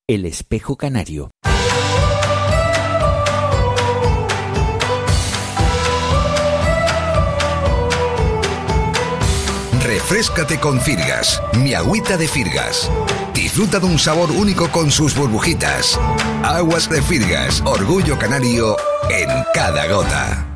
El espejo canario. Refréscate con Firgas, mi agüita de Firgas. Disfruta de un sabor único con sus burbujitas. Aguas de Firgas, orgullo canario en cada gota.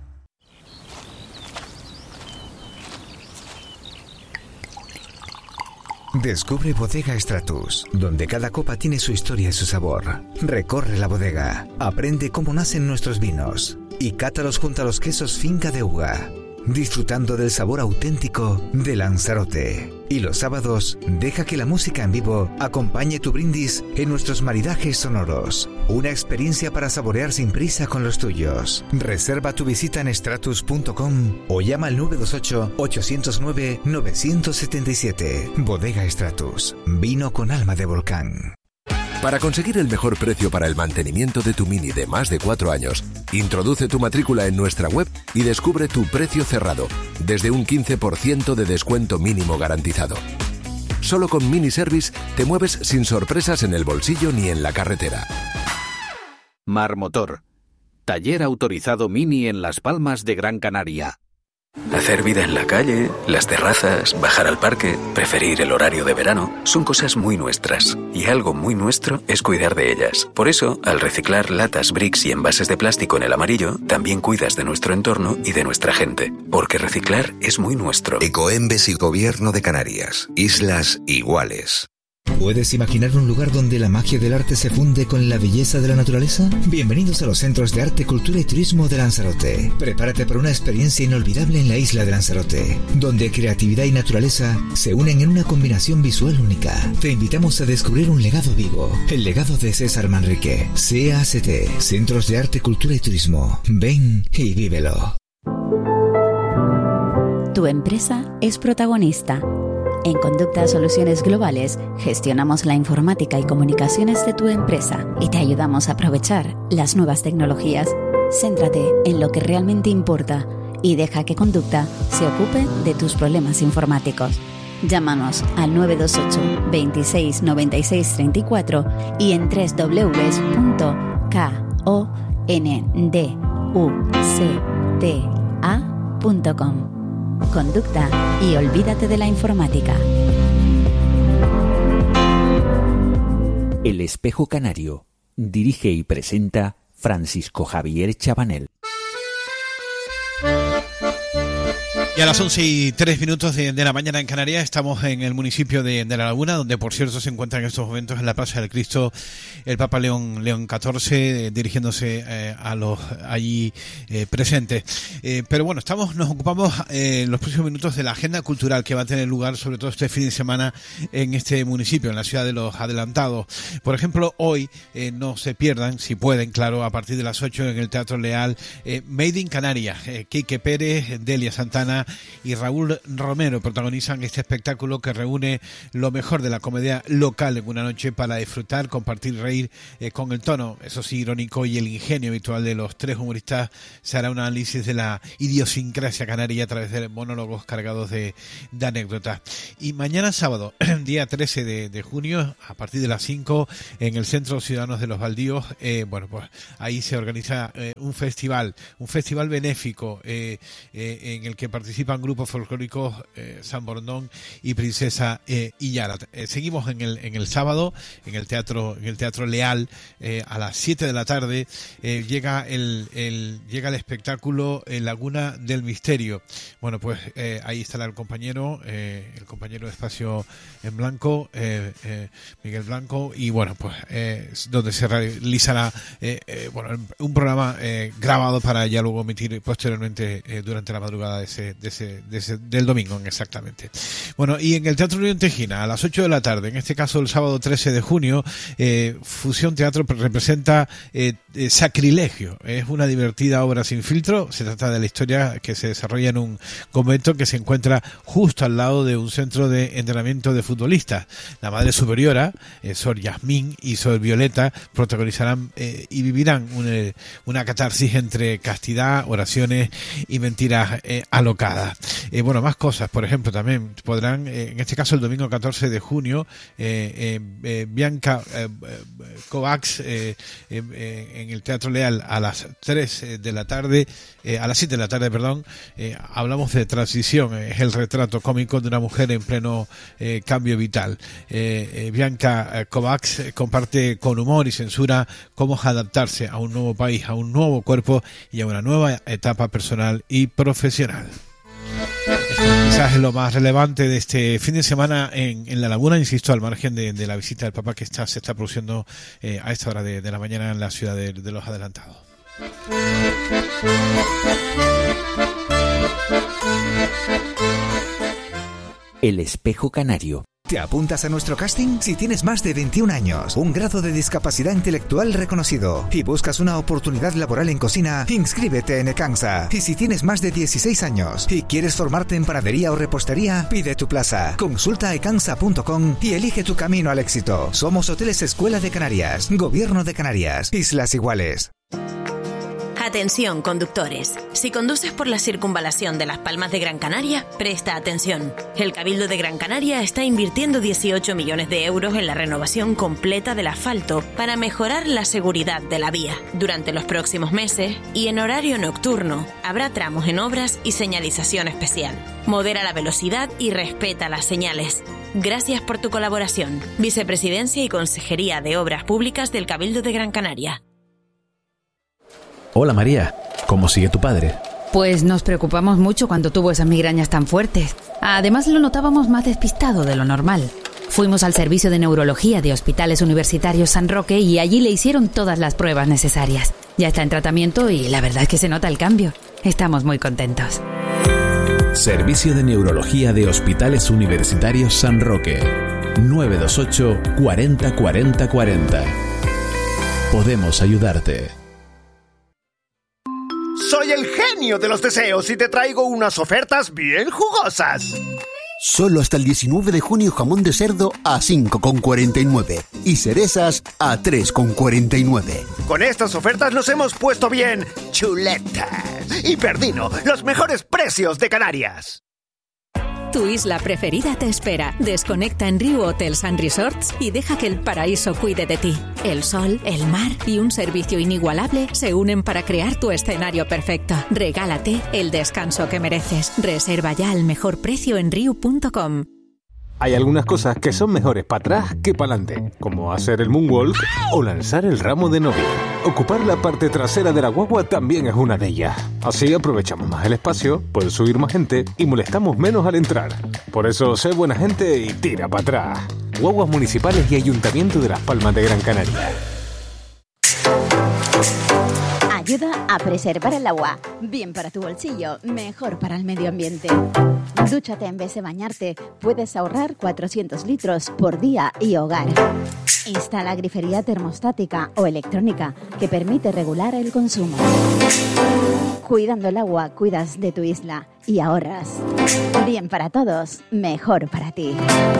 Descubre Bodega Stratus, donde cada copa tiene su historia y su sabor. Recorre la bodega, aprende cómo nacen nuestros vinos y cátalos junto a los quesos Finca de Uga, disfrutando del sabor auténtico de Lanzarote. Y los sábados, deja que la música en vivo acompañe tu brindis en nuestros maridajes sonoros. Una experiencia para saborear sin prisa con los tuyos. Reserva tu visita en stratus.com o llama al 928-809-977. Bodega Stratus, vino con alma de volcán. Para conseguir el mejor precio para el mantenimiento de tu Mini de más de 4 años, introduce tu matrícula en nuestra web y descubre tu precio cerrado, desde un 15% de descuento mínimo garantizado. Solo con Mini Service te mueves sin sorpresas en el bolsillo ni en la carretera. Mar Motor, taller autorizado Mini en Las Palmas de Gran Canaria. Hacer vida en la calle, las terrazas, bajar al parque, preferir el horario de verano, son cosas muy nuestras. Y algo muy nuestro es cuidar de ellas. Por eso, al reciclar latas, bricks y envases de plástico en el amarillo, también cuidas de nuestro entorno y de nuestra gente. Porque reciclar es muy nuestro. Ecoembes y Gobierno de Canarias. Islas iguales. ¿Puedes imaginar un lugar donde la magia del arte se funde con la belleza de la naturaleza? Bienvenidos a los Centros de Arte, Cultura y Turismo de Lanzarote. Prepárate para una experiencia inolvidable en la isla de Lanzarote, donde creatividad y naturaleza se unen en una combinación visual única. Te invitamos a descubrir un legado vivo, el legado de César Manrique. CACT, Centros de Arte, Cultura y Turismo. Ven y vívelo. Tu empresa es protagonista. En Conducta Soluciones Globales gestionamos la informática y comunicaciones de tu empresa y te ayudamos a aprovechar las nuevas tecnologías. Céntrate en lo que realmente importa y deja que Conducta se ocupe de tus problemas informáticos. Llámanos al 928 26 96 34 y en www.konducta.com. Conducta y olvídate de la informática. El espejo canario. Dirige y presenta Francisco Javier Chabanel. Y a las 11:03 de la mañana en Canarias estamos en el municipio de La Laguna, donde por cierto se encuentra en estos momentos en la Plaza del Cristo el Papa León XIV dirigiéndose a los allí presentes. Pero bueno, nos ocupamos los próximos minutos de la agenda cultural que va a tener lugar sobre todo este fin de semana en este municipio, en la ciudad de los Adelantados. Por ejemplo, hoy no se pierdan, si pueden, claro, a partir de las 8 en el Teatro Leal, Made in Canarias. Quique Pérez, Delia Santana y Raúl Romero protagonizan este espectáculo que reúne lo mejor de la comedia local en una noche para disfrutar, compartir, reír con el tono, eso sí, irónico y el ingenio habitual de los tres humoristas. Se hará un análisis de la idiosincrasia canaria a través de monólogos cargados de anécdotas. Y mañana sábado, día 13 de junio, a partir de las 5, en el Centro Ciudadanos de los Baldíos, pues ahí se organiza un festival benéfico en el que participan grupos folclóricos San Bordón y Princesa Illarat. Seguimos en el sábado en el Teatro Leal a las 7 de la tarde. Llega el espectáculo Laguna del Misterio. Bueno, pues ahí estará el compañero de Espacio en Blanco, Miguel Blanco, y bueno, pues donde se realizará un programa grabado para ya luego emitir posteriormente durante la madrugada del domingo exactamente. Bueno, y en el Teatro Unión Tejina a las 8 de la tarde, en este caso el sábado 13 de junio, Fusión Teatro representa Sacrilegio. Es una divertida obra sin filtro. Se trata de la historia que se desarrolla en un convento que se encuentra justo al lado de un centro de entrenamiento de futbolistas. La Madre Superiora, Sor Yasmín y Sor Violeta, protagonizarán y vivirán una catarsis entre castidad, oraciones y mentiras alocadas. temporada. Bueno, más cosas, por ejemplo, también podrán, en este caso el domingo 14 de junio, Bianca Kovacs en el Teatro Leal a las 3 de la tarde, a las 7 de la tarde, perdón, hablamos de transición, es el retrato cómico de una mujer en pleno cambio vital. Bianca Kovacs comparte con humor y censura cómo adaptarse a un nuevo país, a un nuevo cuerpo y a una nueva etapa personal y profesional. Quizás es lo más relevante de este fin de semana en La Laguna, insisto, al margen de la visita del Papa que se está produciendo a esta hora de la mañana en la ciudad de los Adelantados. El espejo canario. ¿Te apuntas a nuestro casting? Si tienes más de 21 años, un grado de discapacidad intelectual reconocido y buscas una oportunidad laboral en cocina, inscríbete en Ecansa. Y si tienes más de 16 años y quieres formarte en panadería o repostería, pide tu plaza. Consulta ecansa.com y elige tu camino al éxito. Somos Hoteles Escuela de Canarias, Gobierno de Canarias, Islas Iguales. Atención, conductores. Si conduces por la circunvalación de Las Palmas de Gran Canaria, presta atención. El Cabildo de Gran Canaria está invirtiendo 18 millones de euros en la renovación completa del asfalto para mejorar la seguridad de la vía. Durante los próximos meses y en horario nocturno, habrá tramos en obras y señalización especial. Modera la velocidad y respeta las señales. Gracias por tu colaboración. Vicepresidencia y Consejería de Obras Públicas del Cabildo de Gran Canaria. Hola María, ¿cómo sigue tu padre? Pues nos preocupamos mucho cuando tuvo esas migrañas tan fuertes. Además lo notábamos más despistado de lo normal. Fuimos al servicio de neurología de Hospitales Universitarios San Roque y allí le hicieron todas las pruebas necesarias. Ya está en tratamiento y la verdad es que se nota el cambio. Estamos muy contentos. Servicio de Neurología de Hospitales Universitarios San Roque. 928 40 40 40. Podemos ayudarte. Soy el genio de los deseos y te traigo unas ofertas bien jugosas. Solo hasta el 19 de junio jamón de cerdo a 5,49 y cerezas a 3,49. Con estas ofertas nos hemos puesto bien chuletas. Y Perdino, los mejores precios de Canarias. Tu isla preferida te espera. Desconecta en Riu Hotels & Resorts y deja que el paraíso cuide de ti. El sol, el mar y un servicio inigualable se unen para crear tu escenario perfecto. Regálate el descanso que mereces. Reserva ya al mejor precio en riu.com. Hay algunas cosas que son mejores para atrás que para adelante, como hacer el moonwalk o lanzar el ramo de novia. Ocupar la parte trasera de la guagua también es una de ellas. Así aprovechamos más el espacio, puede subir más gente y molestamos menos al entrar. Por eso, sé buena gente y tira para atrás. Guaguas municipales y Ayuntamiento de Las Palmas de Gran Canaria. Ayuda a preservar el agua. Bien para tu bolsillo, mejor para el medio ambiente. Dúchate en vez de bañarte. Puedes ahorrar 400 litros por día y hogar. Instala grifería termostática o electrónica que permite regular el consumo. Cuidando el agua, cuidas de tu isla y ahorras. Bien para todos, mejor para ti.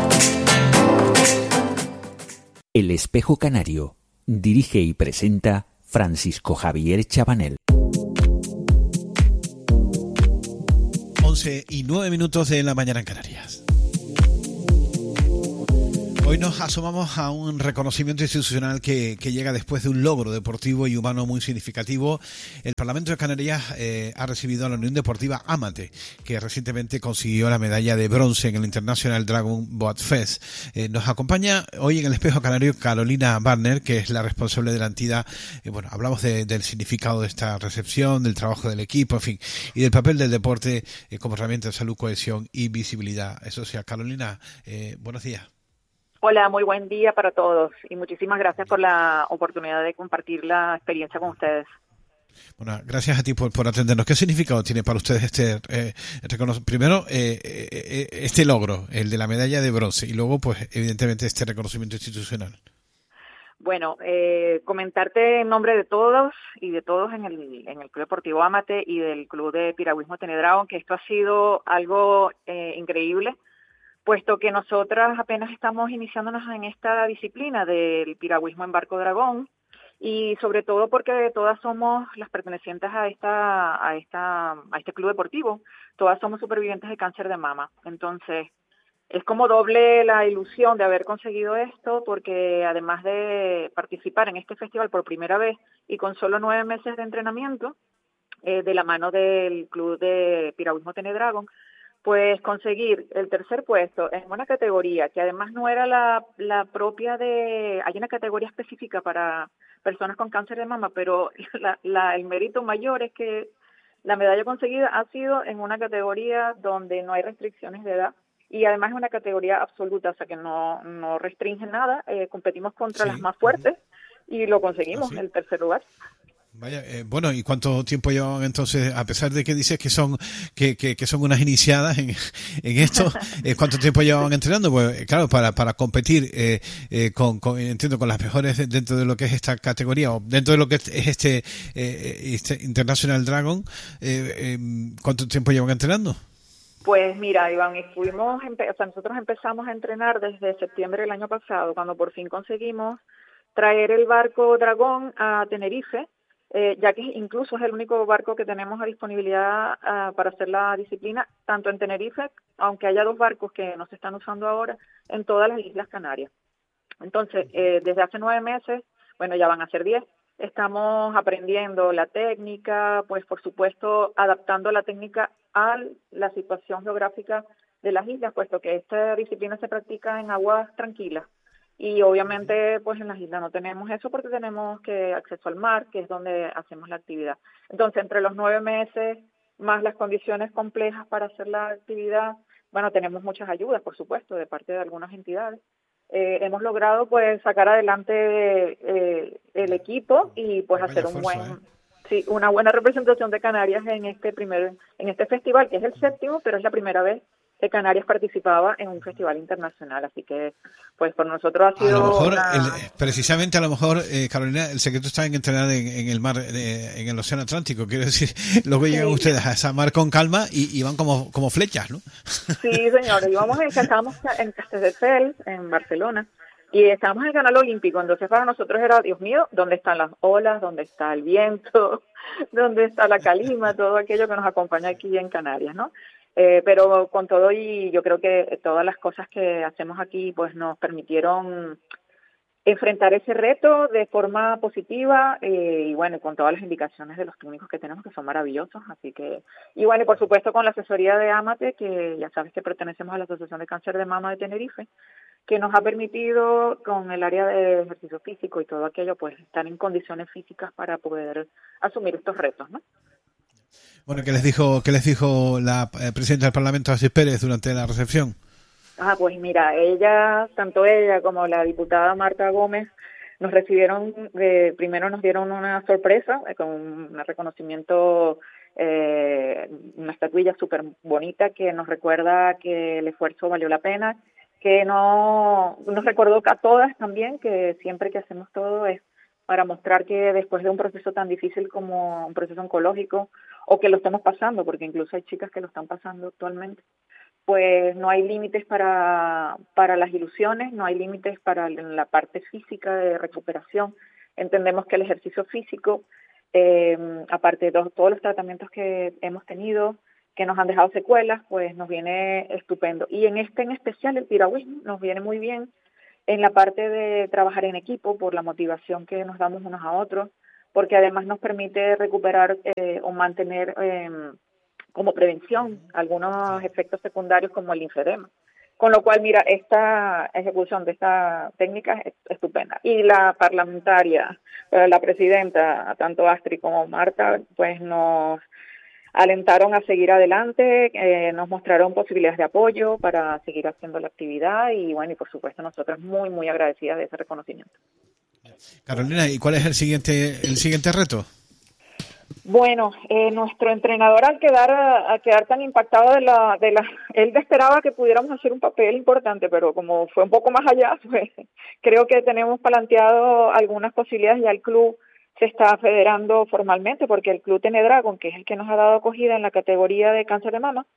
El espejo canario. Dirige y presenta Francisco Javier Chabanel. 11:09 de la mañana en Canarias. Hoy nos asomamos a un reconocimiento institucional que llega después de un logro deportivo y humano muy significativo. El Parlamento de Canarias ha recibido a la Unión Deportiva Amate, que recientemente consiguió la medalla de bronce en el International Dragon Boat Fest. Nos acompaña hoy en el Espejo Canario Carolina Barner, que es la responsable de la entidad. Hablamos del significado de esta recepción, del trabajo del equipo, en fin, y del papel del deporte como herramienta de salud, cohesión y visibilidad. Eso sea, Carolina, buenos días. Hola, muy buen día para todos y muchísimas gracias por la oportunidad de compartir la experiencia con ustedes. Bueno, gracias a ti por atendernos. ¿Qué significado tiene para ustedes este primero este logro, el de la medalla de bronce, y luego, pues, evidentemente, este reconocimiento institucional? Bueno, comentarte en nombre de todos y de todos en el Club Deportivo Amate y del Club de Piragüismo Tenedragon, que esto ha sido algo increíble, puesto que nosotras apenas estamos iniciándonos en esta disciplina del piragüismo en barco dragón y sobre todo porque todas somos las pertenecientes a este club deportivo, todas somos supervivientes de cáncer de mama. Entonces, es como doble la ilusión de haber conseguido esto, porque además de participar en este festival por primera vez y con solo 9 meses de entrenamiento, de la mano del club de piragüismo Tenedragon, pues conseguir el tercer puesto en una categoría que además no era la propia de... Hay una categoría específica para personas con cáncer de mama, pero el mérito mayor es que la medalla conseguida ha sido en una categoría donde no hay restricciones de edad y además es una categoría absoluta, o sea que no restringe nada, competimos contra las más fuertes y lo conseguimos, el tercer lugar. Vaya, bueno, ¿y cuánto tiempo llevaban entonces, a pesar de que dices que son unas iniciadas en esto, cuánto tiempo llevaban entrenando? Pues claro, para competir entiendo, con las mejores dentro de lo que es esta categoría o dentro de lo que es este International Dragon, ¿cuánto tiempo llevan entrenando? Pues mira, Iván, nosotros empezamos a entrenar desde septiembre del año pasado, cuando por fin conseguimos traer el barco Dragón a Tenerife, ya que incluso es el único barco que tenemos a disponibilidad para hacer la disciplina, tanto en Tenerife, aunque haya 2 barcos que no se están usando ahora, en todas las Islas Canarias. Entonces, desde hace 9 meses, bueno, ya van a ser 10, estamos aprendiendo la técnica, pues por supuesto adaptando la técnica a la situación geográfica de las islas, puesto que esta disciplina se practica en aguas tranquilas. Y obviamente pues en las islas no tenemos eso porque tenemos acceso al mar, que es donde hacemos la actividad. Entonces, entre los 9 meses más las condiciones complejas para hacer la actividad, bueno, tenemos muchas ayudas, por supuesto, de parte de algunas entidades. Hemos logrado pues sacar adelante el equipo y pues hacer una buena representación de Canarias en este festival, que es el 7º, pero es la primera vez que Canarias participaba en un festival internacional, así que pues por nosotros ha sido... A lo mejor, precisamente a lo mejor, Carolina, el secreto está en entrenar en el mar, en el océano Atlántico, quiero decir, luego llegan ustedes a esa mar con calma y van como flechas, ¿no? Sí, señor, estábamos en Castelldefels, en Barcelona, y estábamos en el Canal Olímpico, entonces para nosotros era, Dios mío, ¿dónde están las olas? ¿Dónde está el viento? ¿Dónde está la calima? Todo aquello que nos acompaña aquí en Canarias, ¿no? Pero con todo, y yo creo que todas las cosas que hacemos aquí pues nos permitieron enfrentar ese reto de forma positiva y bueno, con todas las indicaciones de los técnicos que tenemos, que son maravillosos, así que, y bueno, y por supuesto con la asesoría de AMATE, que ya sabes que pertenecemos a la Asociación de Cáncer de Mama de Tenerife, que nos ha permitido con el área de ejercicio físico y todo aquello, pues estar en condiciones físicas para poder asumir estos retos, ¿no? Bueno, ¿qué les dijo la presidenta del Parlamento, Asís Pérez, durante la recepción? Pues mira, tanto ella como la diputada Marta Gómez, nos recibieron, primero nos dieron una sorpresa con un reconocimiento, una estatuilla súper bonita que nos recuerda que el esfuerzo valió la pena, que nos recordó a todas también que siempre que hacemos todo es para mostrar que después de un proceso tan difícil como un proceso oncológico, o que lo estamos pasando, porque incluso hay chicas que lo están pasando actualmente, pues no hay límites para las ilusiones, no hay límites para la parte física de recuperación. Entendemos que el ejercicio físico, aparte de todos los tratamientos que hemos tenido, que nos han dejado secuelas, pues nos viene estupendo. Y en especial el piragüismo nos viene muy bien en la parte de trabajar en equipo, por la motivación que nos damos unos a otros, porque además nos permite recuperar o mantener como prevención algunos efectos secundarios como el linfedema. Con lo cual, mira, esta ejecución de esta técnica es estupenda. Y la parlamentaria, la presidenta, tanto Astrid como Marta, pues nos alentaron a seguir adelante, nos mostraron posibilidades de apoyo para seguir haciendo la actividad y bueno, y por supuesto nosotros muy, muy agradecidas de ese reconocimiento. Carolina, ¿y cuál es el siguiente reto? Bueno, nuestro entrenador al quedar tan impactado él esperaba que pudiéramos hacer un papel importante, pero como fue un poco más allá, pues creo que tenemos planteado algunas posibilidades. Ya el club se está federando formalmente, porque el club Tenedragon, que es el que nos ha dado acogida en la categoría de cáncer de mama,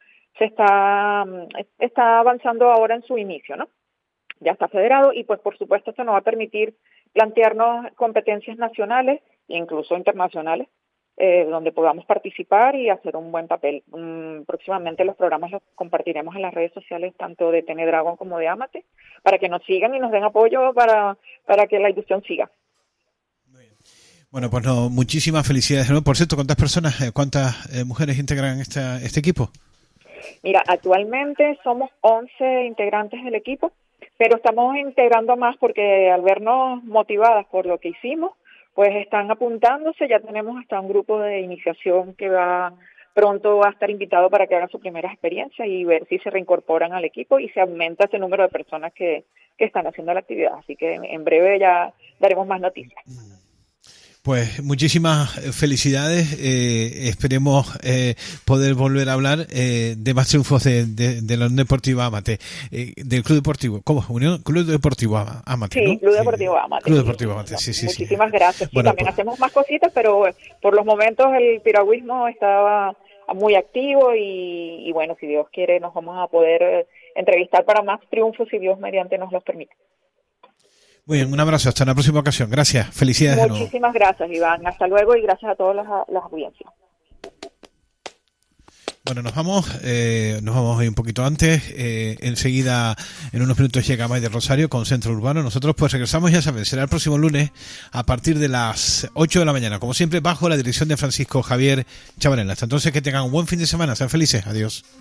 está avanzando ahora en su inicio, ¿no? Ya está federado y pues por supuesto esto nos va a permitir plantearnos competencias nacionales e incluso internacionales, donde podamos participar y hacer un buen papel. Próximamente los programas los compartiremos en las redes sociales tanto de Tene Dragon como de Amate, para que nos sigan y nos den apoyo para que la ilusión siga. Bueno, pues no, muchísimas felicidades. ¿No? Por cierto, ¿cuántas mujeres integran este equipo? Mira, actualmente somos 11 integrantes del equipo, pero estamos integrando más porque al vernos motivadas por lo que hicimos, pues están apuntándose. Ya tenemos hasta un grupo de iniciación que pronto va a estar invitado para que hagan su primera experiencia y ver si se reincorporan al equipo y se aumenta ese número de personas que están haciendo la actividad. Así que en breve ya daremos más noticias. Pues muchísimas felicidades, esperemos poder volver a hablar de más triunfos de la Unión Deportiva Amate, del Club Deportivo, ¿cómo? Club Deportivo Amate, sí, ¿no? Club Deportivo Amate. Club Deportivo Amate, sí. Muchísimas gracias. Bueno, también hacemos más cositas, pero por los momentos el piragüismo estaba muy activo y bueno, si Dios quiere nos vamos a poder entrevistar para más triunfos si Dios mediante nos los permite. Muy bien, un abrazo, hasta la próxima ocasión. Gracias, felicidades. Muchísimas gracias, Iván. Hasta luego y gracias a todas las audiencias. Bueno, nos vamos hoy un poquito antes. Enseguida, en unos minutos, llega May de Rosario con Centro Urbano. Nosotros pues regresamos, ya saben, será el próximo lunes a partir de las 8 de la mañana. Como siempre, bajo la dirección de Francisco Javier Chabanel. Hasta entonces, que tengan un buen fin de semana. Sean felices. Adiós.